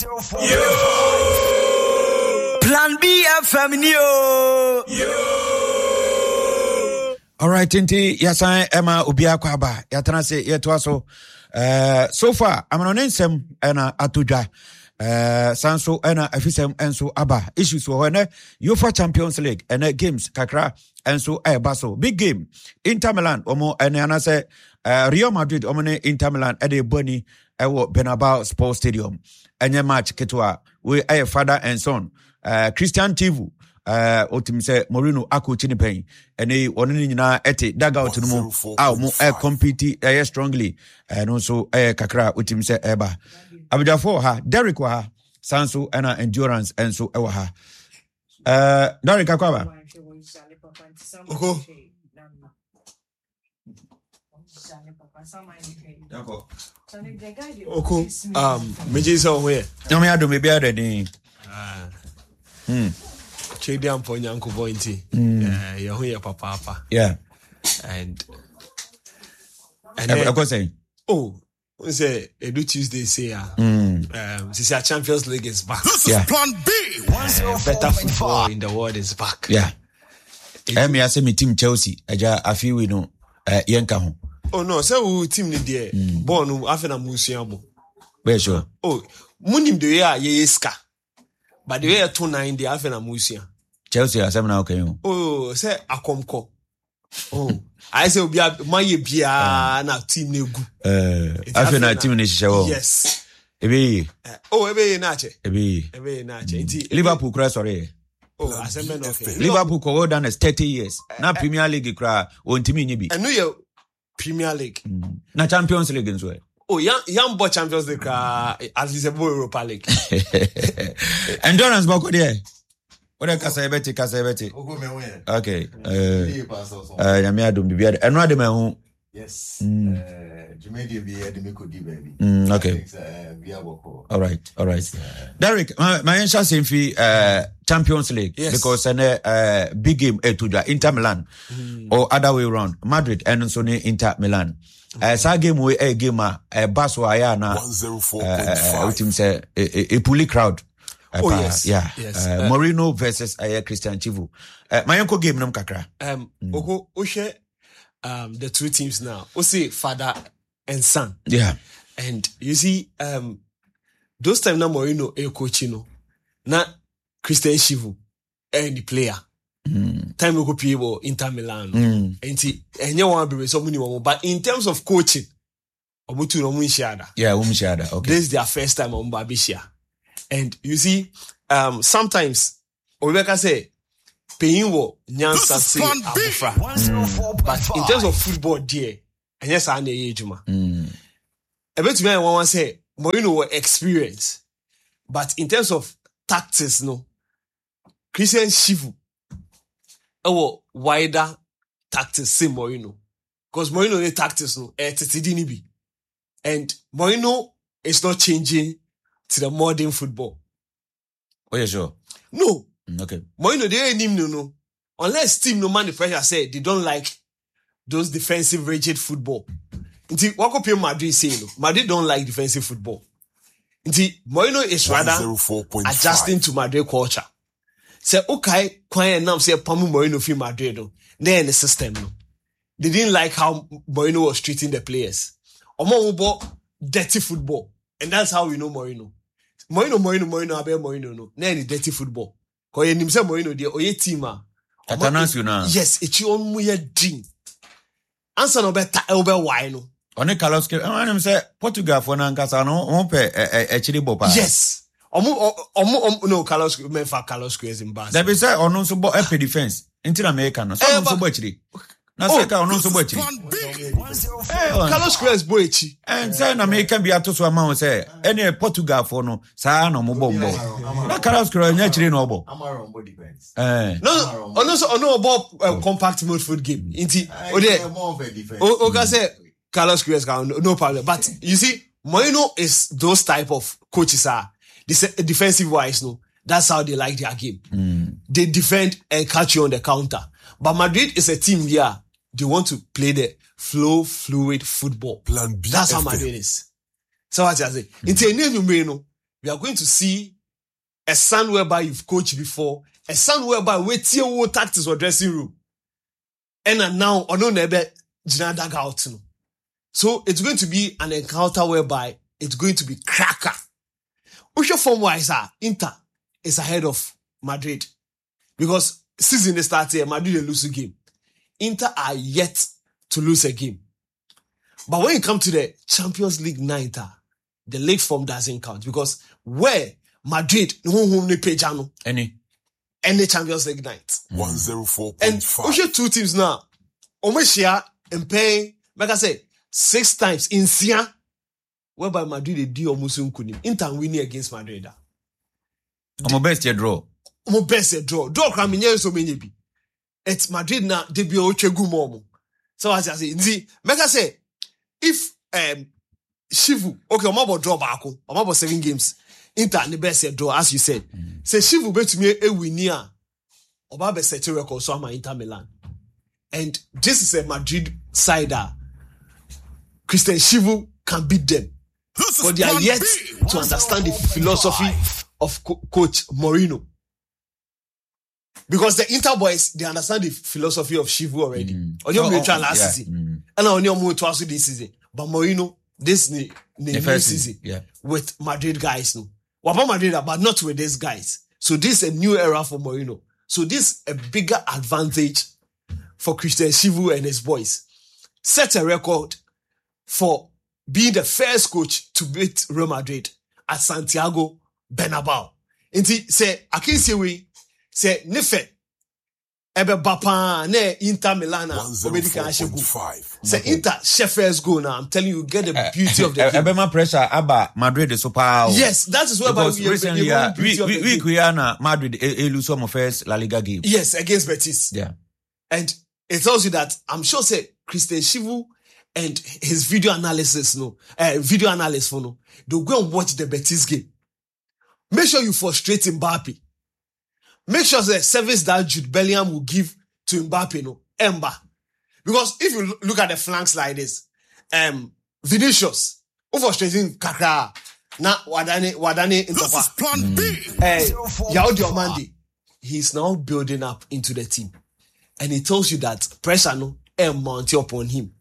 Plan B FM yo. All right, Tinti, yasan Emma Ubia Kwaba, Yatanase, Yetwaso. So far, I'm on Ensem and Atuja. Sanso ena afisem enso aba issues wo na UEFA Champions League and games kakra enso baso big game Inter Milan omo ene anase Real Madrid omo ne Inter Milan e de boni ewo Bernabeu Sports Stadium enye match ketwa we father and son Christian Tivu otimse Mourinho akochi ni pen ene ono ni nyina ete dugout no mu mo compete strongly no so kakra otimse eba Abidjafo ha Derek wa ha Sanso and Endurance and so ewa ha Derek akwaba Oko Oko meje so where no me ado me bia de Chedi ampo nyanko pointi ye ho ye papa yeah and I say we say Edu Tuesday say since our Champions League is back. This is Plan B. Better football in the world is back. Yeah. Me I say me team Chelsea. I feel we know yenka ho. Oh no, say we team ni there. Born no afena musuabo. Where sure. Oh, munim de ye ska. But the way 29 the afena musia. Chelsea asem na okay. Oh, say akomko. Oh, I say obi my bia na team na egu. Afena team ni hihye. Yes. Ebe. Ebe na che. Ebe na che. Liverpool cry sorry. Oh, asembe no okay. Liverpool go down as 30 years. Na Premier League cry ontimi nyi bi. Enu ye Premier League. Na Champions League nso. Oh, young boy Champions League at least a boy Europa League. Endurance bako there. What kasa ebeti. Okay. Yami adum bibia. Eno ade me hu. Yes. Jumedi bi ade ko di baby. Okay. All right. Derek, my answer same fi Champions League because big game to Inter Milan or other way around. Madrid and so Inter Milan. Sa game we game baso aya na 104.5 team say a pulling crowd. Yes. Mourinho versus Christian Chivu. My uncle game nam kakra. Oko share the two teams now. O say father and son. Yeah. And you see those time na Mourinho coachino na Christian Chivu the player. Time we go play Inter Milan. Enye wan be so many one, but in terms of coaching, omutu no mu share. Yeah, we share. Okay. This is their first time on Babi share. And you see, sometimes Obeka say paying wo nyansa say abufra. But in terms of football there, enye sa na ejuma. Ebetumi I wan say Mourinho was experience. But in terms of tactics no, Christian Chivu wider tactics say Mourinho. Because Mourinho the tactics no TTD be. And Mourinho is not changing to the modern football. Oh yeah, sure. No. Okay. Mourinho they ain't him no. Unless team no man the pressure say they don't like those defensive rigid football. Until what up Madrid say no. Madrid don't like defensive football. Until Mourinho is rather adjusting to Madrid culture. Say okay, kwan nam say Pamu Mourinho fi Madrid no. Then the system no. They didn't like how Mourinho was treating the players. Omo wo dirty football. And that's how we know Mourinho. Mourinho abe Mourinho no. Na any dirty football. Ko ye nim say Mourinho dey oye team a. Yes, echi on mu ye dream. Answer no better e be why no. Oni Carlos Queiroz, I am say Portugal for na nkasa no won pe echiri bopa. Yes. No Carlos Queiroz in Barca. There be say ono so bo epe defense. Inti America no. So ono so bo echiri. Na say ka ono so bo echiri. Carlos Queiroz bo echi. And say na America bi ato so ama say any Portugal for no sa no mo bombo. Na Carlos Queiroz nya echiri no obo. Amara on defense. No, ono bo compact mode foot game. Inti o dey more of a defense. O say Carlos Queiroz no problem. But you see Mourinho is those type of coaches are defensive wise no. That's how they like their game. They defend and catch you on the counter. But Madrid is a team here. They want to play the fluid football. Plan B. That's how Madrid is. So what I say? It's a new no. we are going to see a son whereby you've coached before, a son whereby wait your tactics or dressing room. And now, on nebe Gina dugout. So it's going to be an encounter whereby it's going to be cracker. Usho form wise, Inter is ahead of Madrid. Because season they start here, Madrid they lose a game. Inter are yet to lose a game. But when you come to the Champions League night, the league form doesn't count. Because where Madrid, any Champions League night. 104.5. And Usho two teams now. Omeshia and pay, like I say, 6 times in Sia, whereby Madrid they do almost kunim. Inter winning against Madrid. I'm best a draw. I'm best a draw. Draw kraminye so many be. It's Madrid na debut ochegu momo. So as I say, make I say, if Shivu, okay, I'm about draw back. I'm about 7 games. Inter the best a draw, as you said. Say Shivu bet me a winner. Oba best set record so I'm Inter Milan. And this is a Madrid side. Christian Shivu can beat them. But they are yet to understand the philosophy of Coach Mourinho. Because the Inter boys, they understand the philosophy of Shivu already. On your mutual last season. And on your move to this season. But Mourinho, this new season. Yeah. With Madrid guys. No. About Madrid, but not with these guys. So this is a new era for Mourinho. So this is a bigger advantage for Christian Shivu and his boys. Set a record for being the first coach to beat Real Madrid at Santiago Bernabeu. Inti say akinsewe say nefe ebe bapa ne Inter Milan American ashegu. Say Inter Sheffield's goal now. I'm telling you, get the beauty of the game. Ebe ma pressure aba Madrid is super. Yes, that is where recently we na Madrid lose some first La Liga game. Yes, against Betis. Yeah. And it tells you that I'm sure say Christian Shivu and his video analyst they'll go and watch the Betis game. Make sure you frustrate Mbappe. Make sure the service that Jude Bellingham will give to Mbappe, Emba. Because if you look at the flanks like this, Vinicius, frustrating Kakra, na Wadane This is plan B. Yao Diomande, he's now building up into the team. And it tells you that pressure mounting upon him.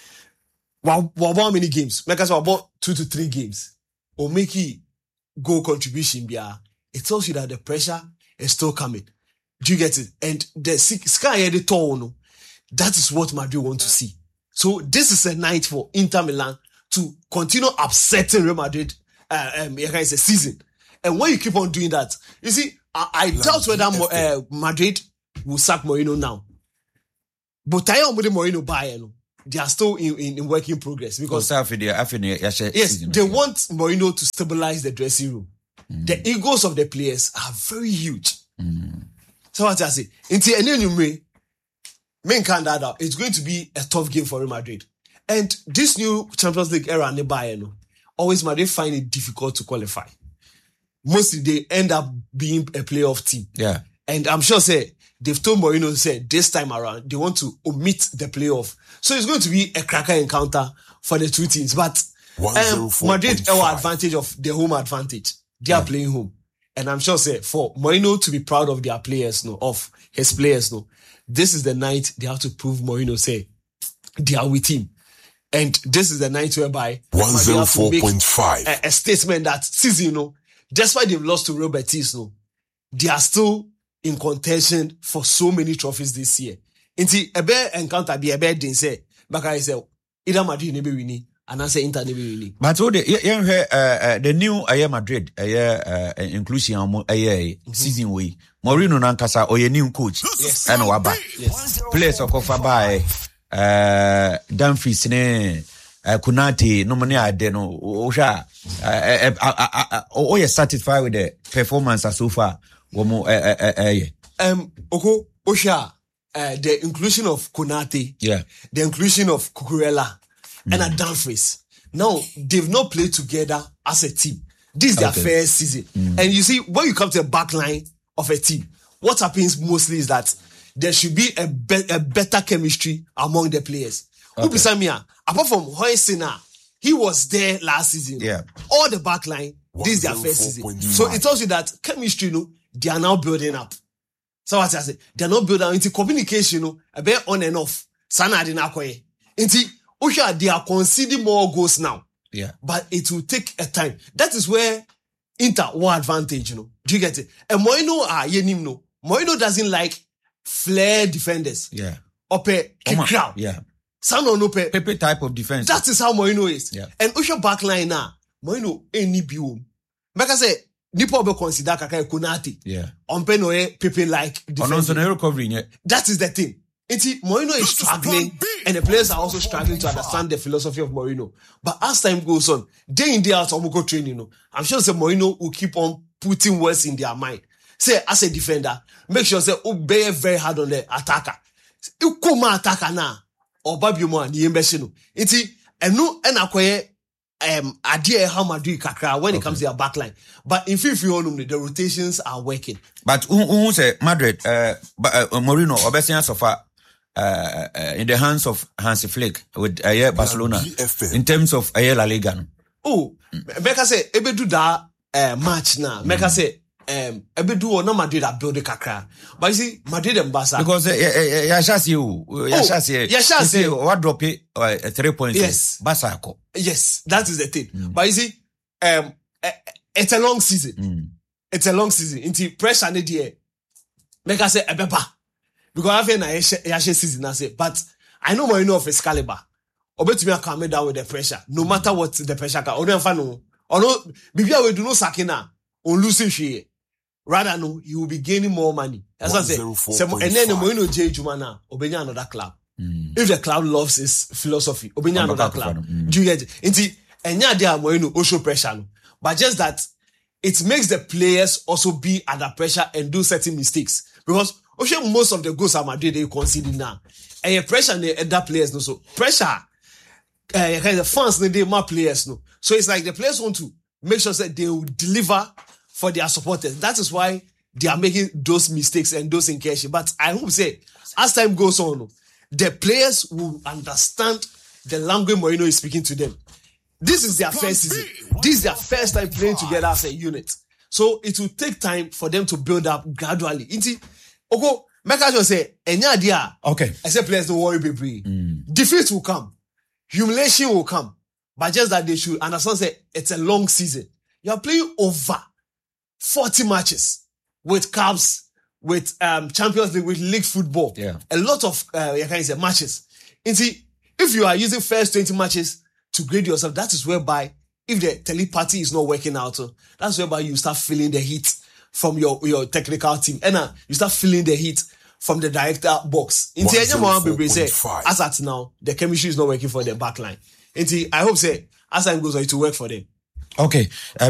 How many games? Like I said, about 2 to 3 games. Or make he goal contribution. It tells you that the pressure is still coming. Do you get it? And the sky the tone, that is what Madrid want to see. So this is a night for Inter Milan to continue upsetting Real Madrid season. And when you keep on doing that, you see, I doubt whether Madrid will sack Mourinho now. But Mourinho Bayern, they are still in work in progress because yes, they want Mourinho to stabilize the dressing room. The egos of the players are very huge. So what I say, it's going to be a tough game for Real Madrid. And this new Champions League era, always Madrid find it difficult to qualify. Mostly they end up being a playoff team. Yeah. And I'm sure they've told Mourinho this time around they want to omit the playoff. So it's going to be a cracker encounter for the two teams. But Madrid have advantage of the home advantage. They are playing home. And I'm sure for Mourinho to be proud of their players, of his players, this is the night they have to prove Mourinho they are with him. And this is the night whereby 104.5 a statement that season, despite they've lost to Real Betis, they are still in contention for so many trophies this year. Inti ebe encounter be ebe din say Bakari say either Madrid nebe winning and I say Inter nebe winning. But so the new Madrid inclusion season way Mourinho nankasa oye new coach and waba players okofa by Dumfries ne Kunati no money ade no osha satisfied with the performance so far. The inclusion of Konate, the inclusion of Cucurella, and Dumfries. Now, they've not played together as a team. This is their first season. And you see, when you come to the back line of a team, what happens mostly is that there should be a better chemistry among the players. Apart from Hoysina, he was there last season. Yeah. All the back line, This is their first season. So it tells you that chemistry, they are now building up. So what I say, they are not building up into communication, a bit on and off. Sana di na koye. Inti, Osha, they are conceding more goals now. Yeah. But it will take a time. That is where Inter one advantage, Do you get it? And Moino doesn't like flare defenders. Yeah. Or kick crowd. Yeah. Sano no pe. Pepe type of defense. That is how Moino is. Yeah. And Osha backline now, Moino any biom. Maka say, Nipo be consider kaka Konate. Yeah. Onpe no Pepe like defense. Recovery. Yeah. That is the thing. Moino is struggling, and the players are also struggling to understand the philosophy of Mourinho. But as time goes on, day in, day out, Omuko training, I'm sure say Mourinho will keep on putting words in their mind. Say, as a defender, make sure say, obey very hard on the attacker. You come attacker now, or Babiumo and Yembeshino. Akwaye, idea how Madrid kakra when it comes to their backline. But in FIFA, the rotations are working. But who say Madrid, Mourinho, Obesia so far, in the hands of Hansi Flick with Barcelona GFM. in terms of La Liga. Oh, Meka say ebe do that match now. Meka say ebe do no Madrid a build kakra. But you see Madrid and Barca because Yashasi what drop it 3 points. Yes. Barca. Yes, that is the thing. But you see it's a long season. It's a long season. Into pressure ne there. Meka say ebeba. Because I feel na yashe season I say, but I know more of Excalibur. Obetumi calm down with the pressure. No matter what the pressure can. Or no, bibia we do no sakina on losing share. Rather no, you will be gaining more money. That's what I say. And then Mourinho J Jumana, obenya another club. If the club loves his philosophy, obenya another club. Do you get it? Inti enya dia Mourinho also pressure no. But just that it makes the players also be under pressure and do certain mistakes. Because most of the goals at Madrid they conceding now. And pressure the other players no. So pressure the fans they more players no. So it's like the players want to make sure that they will deliver for their supporters. That is why they are making those mistakes and those incursions. But I hope say as time goes on, the players will understand the language Mourinho is speaking to them. This is their first season. This is their first time playing together as a unit. So it will take time for them to build up gradually. Oko, Meka just say, enya dia. Okay. I say players don't worry, baby. Defeat will come. Humiliation will come. But just that they should understand say it's a long season. You are playing over 40 matches with Cubs, with Champions League, with league football. Yeah. A lot of matches. If you are using first 20 matches to grade yourself, that is whereby if the telepathy is not working out, that's whereby you start feeling the heat from your technical team. And you start feeling the heat from the director box. As at now, the chemistry is not working for the back line. I hope say as time goes on, it will work for them. Okay.